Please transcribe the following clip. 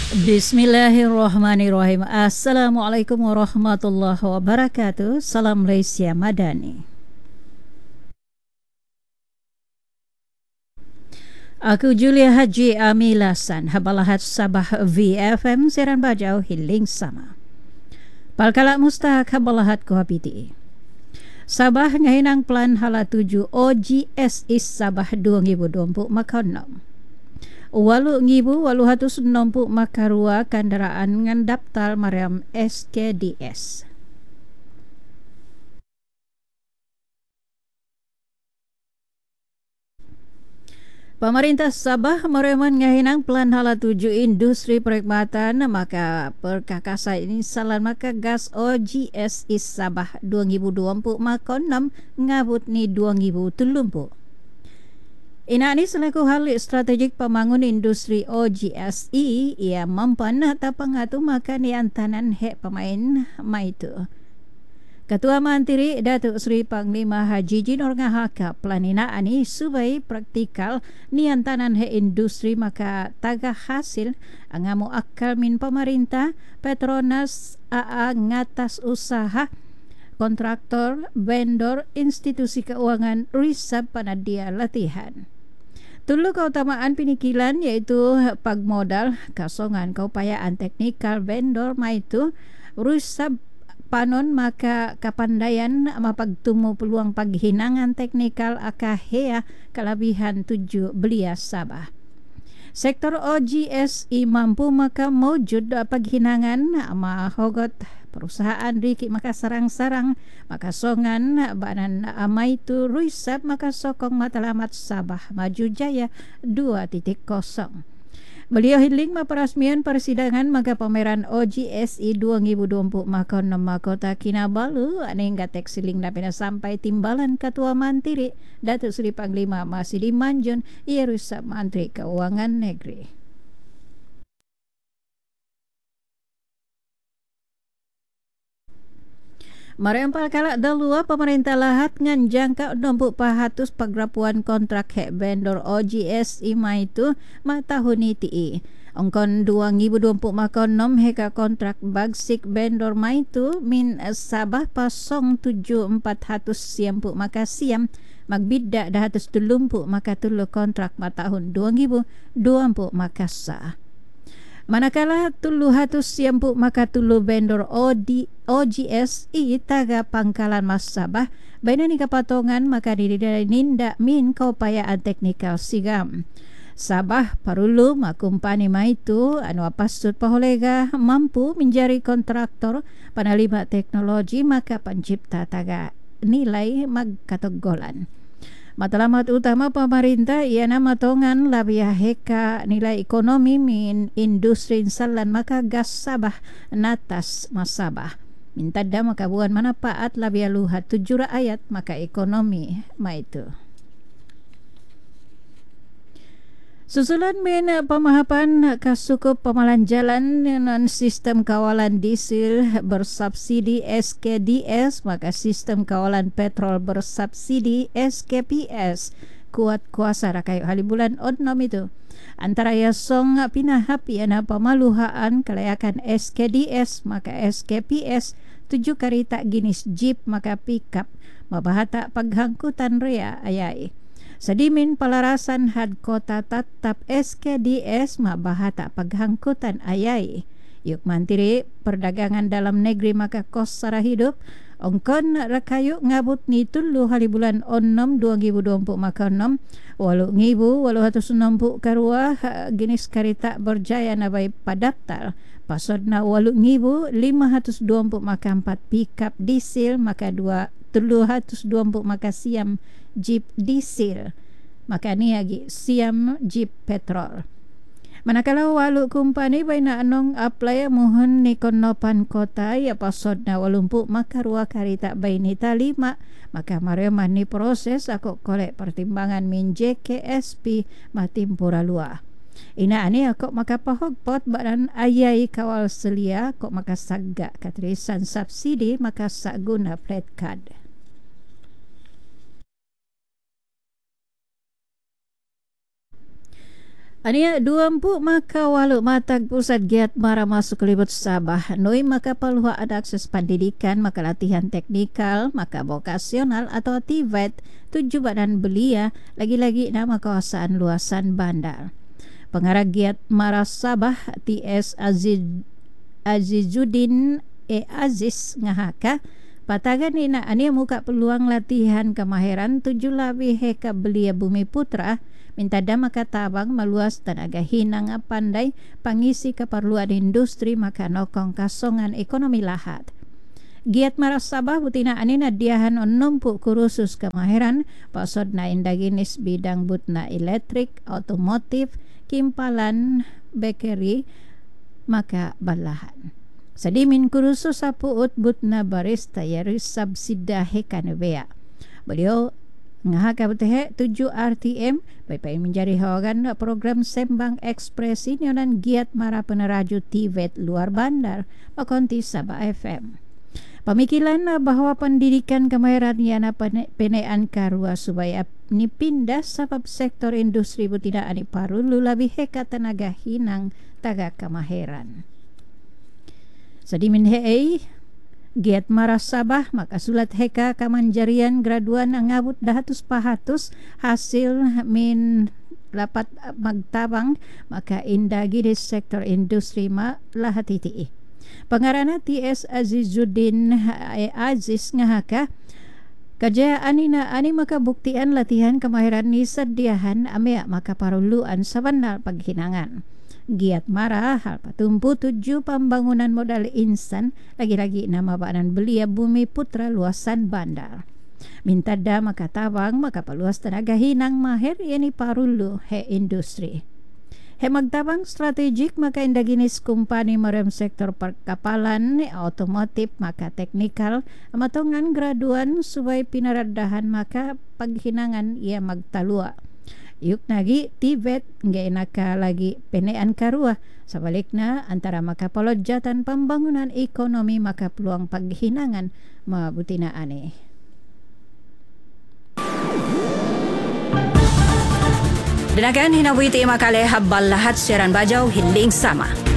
Bismillahirrahmanirrahim. Assalamualaikum warahmatullahi wabarakatuh. Salam Malaysia Madani. Aku Julia Haji Amilasan, Habalahat Sabah VFM Seran Bajau Hiling Sama. Palkalak mustahak Habalahat Kuhapiti. Sabah ngahinang plan hala 7 OGS is Sabah 2020 makonnom. Walu ngibu walu hatus nombuk makarua kendaraan ngan daftar Mariam SKDS. Pemerintah Sabah mereman ngahinang plan hala 7 industri perkhidmatan maka perkakasan ini salan maka gas OGS is Sabah 2020 makon 6 ngabut ni 2030. Ina ni selaku hal strategik pembangun industri OGSI ia mampan atau pengatu makan yang tanan hek pemain maitu. Ketua Mantiri Datuk Seri Panglima Haji Jinor ngahaka planina ani subai praktikal nian tanan hek industri maka taga hasil angamu akal min pemerintah Petronas AA ngatas usaha kontraktor, vendor, institusi keuangan, risab panadia latihan. Tulu keutamaan pinikilan iaitu pagmodal, kasongan keupayaan teknikal vendor maitu rusab panon maka kapandaian mapagtumu peluang paghinangan teknikal akahea kelebihan 7 belia Sabah. Sektor OGSI mampu maka mewujud paghinangan mahogot perusahaan riki maka sarang-sarang maka songan banan amai tu ruisab maka sokong matlamat Sabah maju jaya 2.0. Beliau hiling maperasmian persidangan maka pameran OGSI 2020 makon Kota Kinabalu anengga teksiling napena sampai timbalan Ketua Mantiri Datuk Seri Panglima masih di Manjun ia rusab Menteri Keuangan Negeri. Merempal kalak dalua pemerintah lahat ngan jangka nombuk pahatus pagrapuan kontrak hek vendor OGS ima itu matahuni TI. Ongkon 2020 makon nom heka kontrak bagsik vendor maitu min Sabah pasong 7400 siampu maka siam magbida dahatus tulumpu maka tulu kontrak matahun 2020 maka sah. Manakala tulu hatus siampu maka tulu vendor OGSI taga pangkalan Mas Sabah baina ni kapatongan maka ninda min kaupayaan teknikal sigam. Sabah parulu makumpani maitu anu pasut paholega mampu menjadi kontraktor panalima teknologi maka pencipta taga nilai magkatogolan. Matlamat utama pemerintah iana matongan labiah heka nilai ekonomi min industri insalan maka gas Sabah natas Mas Sabah. Minta dah maka buan manfaat labiah luhat 7 rakyat maka ekonomi maitu. Susulan min pemahapan kasukup pemalan jalan dengan sistem kawalan diesel bersubsidi SKDS maka sistem kawalan petrol bersubsidi SKPS kuat kuasa rakyat hari bulan onnom itu antara yasong pinahap iana pemaluhaan kelayakan SKDS maka SKPS 7 karita jenis jeep maka pickup mabahata paghangkutan rea ayai. Sedimin pelarasan had kota tatap SKDS mabahata paghangkutan ayai. Yuk Mantiri Perdagangan Dalam Negeri maka kos sara hidup ongkon rakayu ngabut ni tulu hari bulan onnom 2020 maka 6 walu ngibu walu hatus nombuk karua jenis karita berjaya nabai padaftar pasodna walu ngibu 520 maka 4 pickup diesel maka 320 maka siam jeep diesel maka ni lagi siam jeep petrol. Manakala walu kumpani baina anong apply mohon ni konopan kota ya pasodna walumpu maka rua karita bainita 5 maka mariaman ni proses aku kolek pertimbangan min JKSP matimpura lua. Ina ani aku maka pahogpot badan ayai kawal selia kok maka sagga katrisan subsidi maka saguna flat card. Ania dua empuk maka walau matag pusat giat mara masuk kelibut Sabah noi maka paluha ada akses pendidikan maka latihan teknikal maka vokasional atau TVET tujuh badan belia lagi-lagi nama kawasan luasan bandar. Pengarah giat mara Sabah TS Azizuddin Aziz ngahaka patagan ina ania muka peluang latihan kemahiran tujuh labih heka belia Bumi Putra minta dama katabang meluas tenaga hinang pandai pangisi keperluan industri maka nokong kasongan ekonomi lahat. Giat maras Sabah butina anina diahan onompuk kurusus kemahiran pasod na indaginis bidang butna elektrik, otomotif, kimpalan, bakery maka balahan. Sadimin kurusus sapuut butna barista yari subsida hekan bea. Beliau ngahaka betehe 7 RTM baipai menjadi hawagan program Sembang Ekspresi nyonan giat mara peneraju TVET luar bandar makonti Sabah FM. Pemikiran bahwa pendidikan kemahiran yana penean karua supaya ni pindah sebab sektor industri butina ani paru lulabi heka tenaga hinang taga kemahiran. Sadimin hei giat maras Sabah maka sulat heka kamanjarian graduan ngabut dahatus pahatus hasil min lapat magtabang maka indagi di sektor industri ma lahatiti. Pengarana TS Azizuddin Aziz ngahaka kajayaan ani maka buktian latihan kemahiran ni sediahan amea maka paruluan sabandal paghinangan. Giat mara hal patumpu 7 pembangunan modal instan lagi-lagi nama badan belia Bumi Putra luasan bandar. Minta da maka tabang maka paluas tenaga hinang mahir yani parulu he industri. He magtabang strategik maka indaginis kumpani merem sektor perkapalan otomotif maka teknikal amatongan graduan subai pinaradahan maka paghinangan ia magtalua. Yuk nagi TVET nggak enaka lagi penean karua sebaliknya antara maka pelojatan pembangunan ekonomi maka peluang paghinangan mabutina aneh. Dinakan hinawiti makale habal lahat siaran bajau hiling sama.